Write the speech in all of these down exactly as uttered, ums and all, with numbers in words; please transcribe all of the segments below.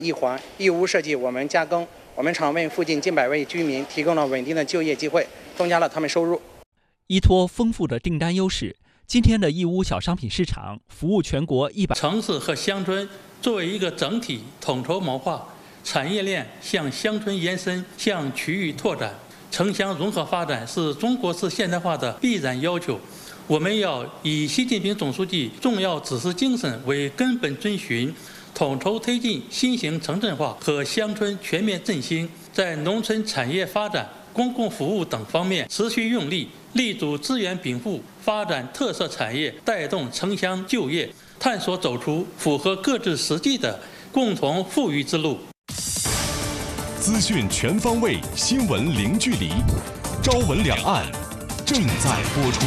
一环义乌设计我们加工，我们厂为附近近百位居民提供了稳定的就业机会，增加了他们收入。 依托丰富的订单优势，今天的义乌小商品市场服务全国一百城市和乡村作为一个整体统筹谋划，产业链向乡村延伸，向区域拓展，城乡融合发展是中国式现代化的必然要求。我们要以习近平总书记重要指示精神为根本遵循，统筹推进新型城镇化和乡村全面振兴，在农村产业发展、公共服务等方面持续用力，力主资源禀赋，发展特色产业，带动城乡就业，探索走出符合各自实际的共同富裕之路。 资讯全方位，新闻零距离，朝闻两岸正在播出。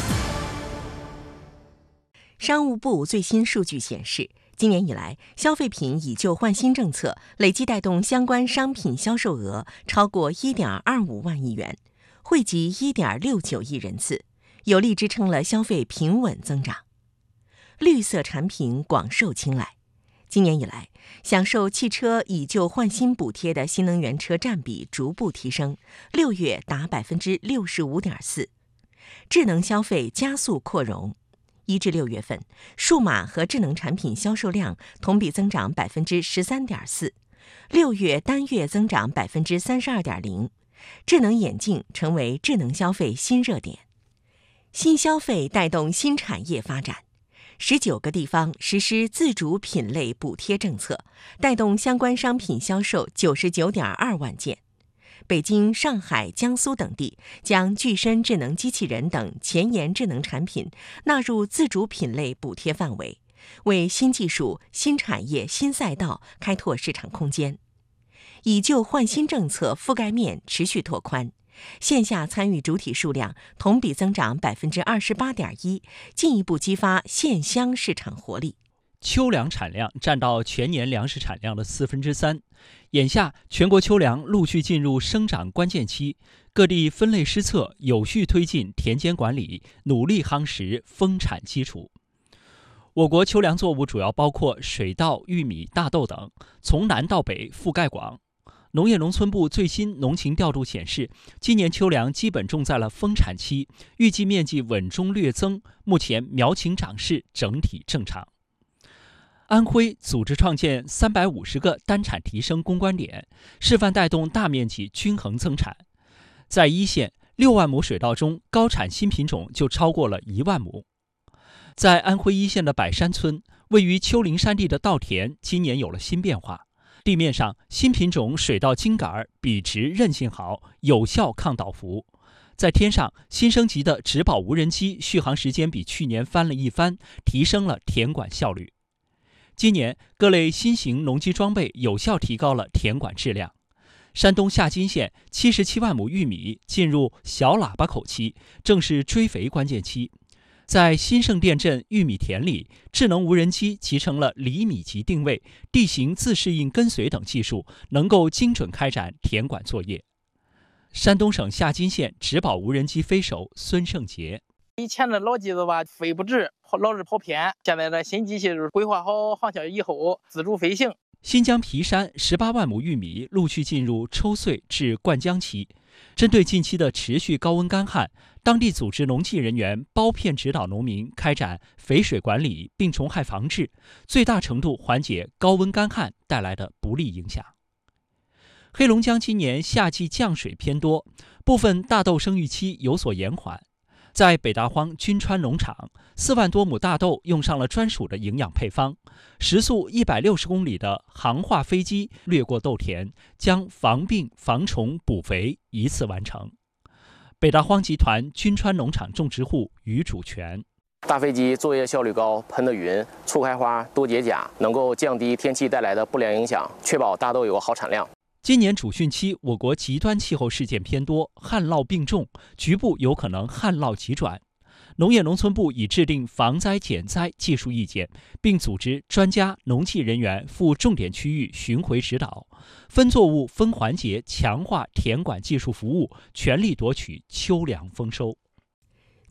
商务部最新数据显示，今年以来，消费品以旧换新政策累计带动相关商品销售额超过 一点二五万亿元，惠及 一点六九亿人次，有力支撑了消费平稳增长。绿色产品广受青睐，今年以来，享受汽车以旧换新补贴的新能源车占比逐步提升，六月达 百分之六十五点四， 智能消费加速扩容。一至六月份，数码和智能产品销售量同比增长 百分之十三点四， 六月单月增长 百分之三十二点零， 智能眼镜成为智能消费新热点。新消费带动新产业发展，十九个地方实施自主品类补贴政策，带动相关商品销售 九十九点二万件。北京、上海、江苏等地将具身智能机器人等前沿智能产品纳入自主品类补贴范围，为新技术、新产业、新赛道开拓市场空间。以旧换新政策覆盖面持续拓宽，线下参与主体数量同比增长 百分之二十八点一， 进一步激发县乡市场活力。 秋粮产量占到全年粮食产量的四分之三。眼下，全国秋粮陆续进入生长关键期，各地分类施策，有序推进田间管理，努力夯实丰产基础。我国秋粮作物主要包括水稻、玉米、大豆等，从南到北覆盖广。农业农村部最新农情调度显示，今年秋粮基本种在了丰产期，预计面积稳中略增，目前苗情长势整体正常。安徽组织创建三百五十个单产提升攻关点，示范带动大面积均衡增产。在一线，六万亩水稻中，高产新品种就超过了一万亩。在安徽一线的百山村，位于丘陵山地的稻田今年有了新变化。地面上，新品种水稻茎杆笔直韧性好，有效抗倒伏。在天上，新升级的植保无人机续航时间比去年翻了一番，提升了田管效率。今年，各类新型农机装备有效提高了田管质量。山东夏津县七十七万亩玉米进入小喇叭口期，正是追肥关键期。在新盛店镇玉米田里，智能无人机集成了厘米级定位、地形自适应跟随等技术，能够精准开展田管作业。山东省夏津县植保无人机飞手孙胜杰。 以前的老机子吧，飞不直，老是跑偏。现在的新机器是规划好航线以后，自主飞行。 新疆皮山十八万亩玉米陆续进入抽穗至灌浆期。针对近期的持续高温干旱，当地组织农技人员包片指导农民开展肥水管理、病虫害防治，最大程度缓解高温干旱带来的不利影响。黑龙江今年夏季降水偏多，部分大豆生育期有所延缓。在北大荒军川农场，四万多亩大豆用上了专属的营养配方，时速一百六十公里的航化飞机掠过豆田，将防病、防虫、补肥一次完成。北大荒集团军川农场种植户于主权。 大飞机作业效率高，喷得匀，促开花，多结荚，能够降低天气带来的不良影响，确保大豆有个好产量。 今年主汛期，我国极端气候事件偏多，旱涝并重，局部有可能旱涝急转。农业农村部已制定防灾减灾技术意见，并组织专家、农技人员赴重点区域巡回指导，分作物、分环节强化田管技术服务，全力夺取秋粮丰收。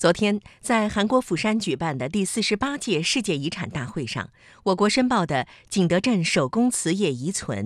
昨天，在韩国釜山举办的第四十八届世界遗产大会上，我国申报的景德镇手工瓷业遗存